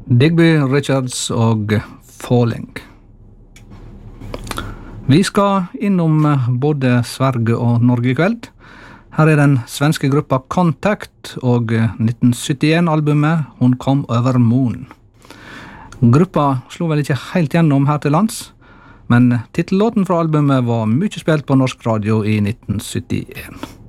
Digby Richards og Falling. Vi skal innom både Sverige og Norge I kveld. Her den svenske gruppa Contact og 1971-albumet Hun kom over Moon. Gruppa slo vel ikke helt gjennom her til lands, men titellåten fra albumet var mye spilt på norsk radio I 1971.